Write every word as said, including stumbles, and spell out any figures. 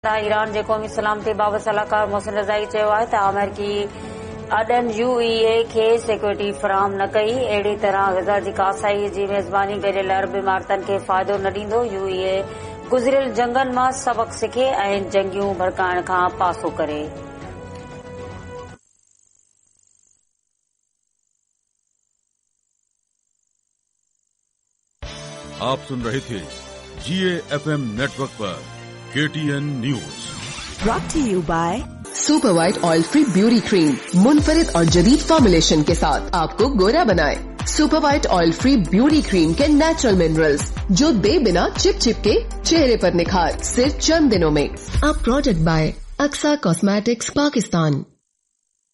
Iran जे क़ौमी सलामती बाबति सलाहकार मोहसिन रज़ाई चयो आहे त अमेरिकी अॾनि यूएई खे सिक्योरिटी फराहम न कई। अहिड़ी तरह ग़ज़ा जी कासाई जी मेज़बानी गॾियल अरब इमारतनि खे फ़ाइदो न ॾींदो। यूएई गुज़िरियल जंगनि मां सबक़ सिखे ऐं जंगियूं भड़काइण खां पासो करे। आप सुन रहे थे जीए एफएम नेटवर्क पर KTN news. Brought to you by super white oil free beauty cream, मुनफरिद और जदीद फॉर्मुलेशन के साथ आपको गोरा बनाए। Super white oil free beauty cream के नेचुरल मिनरल्स जो दे बिना चिप चिप के चेहरे पर निखार सिर्फ चंद दिनों में। अब product bye Aqsa cosmetics Pakistan.